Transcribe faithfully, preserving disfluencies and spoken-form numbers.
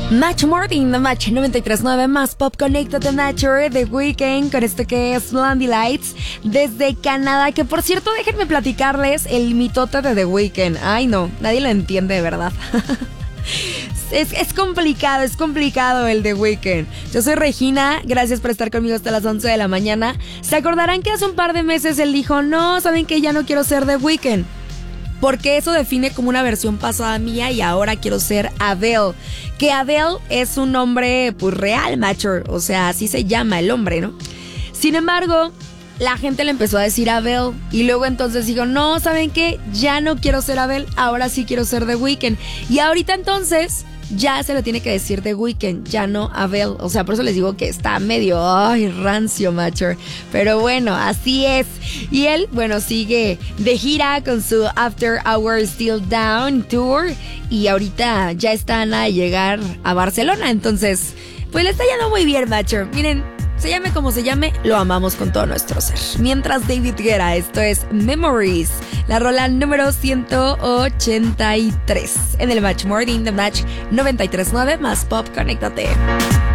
Match Morning, The Match noventa y tres punto nueve más Pop Connected Nature, The Weeknd, con esto que es Blondie Lights, desde Canadá, que por cierto, déjenme platicarles el mitote de The Weeknd. Ay no, nadie lo entiende de verdad. Es, es complicado, es complicado el The Weeknd. Yo soy Regina, gracias por estar conmigo hasta las once de la mañana. Se acordarán que hace un par de meses él dijo, no, ¿saben qué? Ya no quiero ser The Weeknd, porque eso define como una versión pasada mía y ahora quiero ser Adele. Que Adele es un nombre pues real, macho, o sea, así se llama el hombre, ¿no? Sin embargo, la gente le empezó a decir Adele y luego entonces dijo, no, ¿saben qué? Ya no quiero ser Adele, ahora sí quiero ser The Weeknd. Y ahorita entonces ya se lo tiene que decir The Weeknd, ya no Adele. O sea, por eso les digo que está medio, ay, rancio, macho. Pero bueno, así es. Y él, bueno, sigue de gira con su After Hours Still Down Tour. Y ahorita ya están a llegar a Barcelona. Entonces, pues le está yendo muy bien, macho. Miren, se llame como se llame, lo amamos con todo nuestro ser. Mientras David Guetta, esto es Memories, la rola número ciento ochenta y tres en el Match Morning, The Match noventa y tres punto nueve más Pop, conéctate.